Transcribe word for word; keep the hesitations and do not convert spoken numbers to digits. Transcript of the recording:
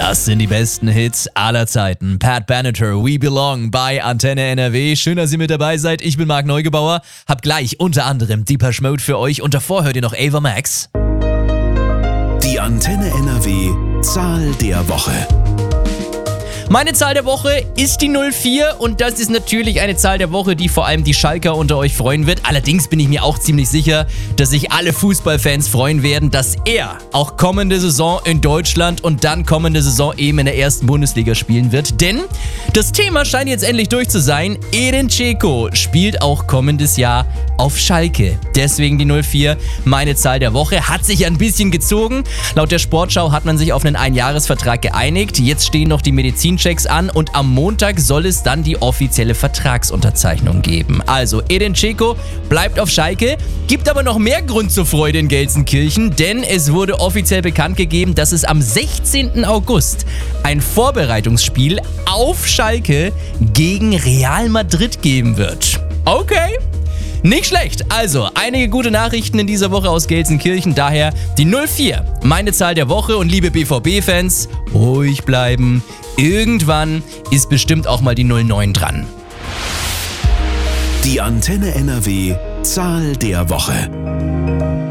Das sind die besten Hits aller Zeiten. Pat Benatar, We Belong bei Antenne N R W. Schön, dass ihr mit dabei seid. Ich bin Marc Neugebauer. Hab gleich unter anderem Depeche Mode für euch und davor hört ihr noch Ava Max. Die Antenne N R W Zahl der Woche. Meine Zahl der Woche ist die null vier und das ist natürlich eine Zahl der Woche, die vor allem die Schalker unter euch freuen wird. Allerdings bin ich mir auch ziemlich sicher, dass sich alle Fußballfans freuen werden, dass er auch kommende Saison in Deutschland und dann kommende Saison eben in der ersten Bundesliga spielen wird. Denn das Thema scheint jetzt endlich durch zu sein. Edin Dzeko spielt auch kommendes Jahr auf Schalke. Deswegen die null vier, meine Zahl der Woche. Hat sich ein bisschen gezogen. Laut der Sportschau hat man sich auf einen Einjahresvertrag geeinigt. Jetzt stehen noch die Medizinchecks an und am Montag soll es dann die offizielle Vertragsunterzeichnung geben. Also Edin Dzeko bleibt auf Schalke, gibt aber noch mehr Grund zur Freude in Gelsenkirchen, denn es wurde offiziell bekannt gegeben, dass es am sechzehnten August ein Vorbereitungsspiel auf Schalke gegen Real Madrid geben wird. Okay. Nicht schlecht. Also, einige gute Nachrichten in dieser Woche aus Gelsenkirchen. Daher die null vier, meine Zahl der Woche. Und liebe B V B-Fans, ruhig bleiben. Irgendwann ist bestimmt auch mal die null neun dran. Die Antenne N R W Zahl der Woche.